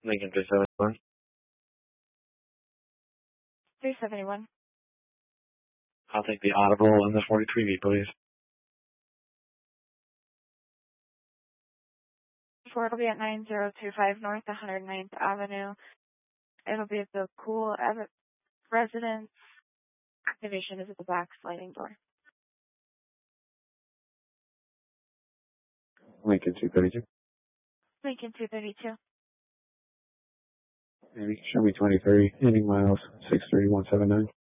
Lincoln 371. 371. I'll take the audible and the 43B, please. It'll be at 9025 North 109th Avenue. It'll be at the Cool Residence. Activation is at the back sliding door. Lincoln 232. Lincoln 232. Maybe show me 23. Ending miles 63179.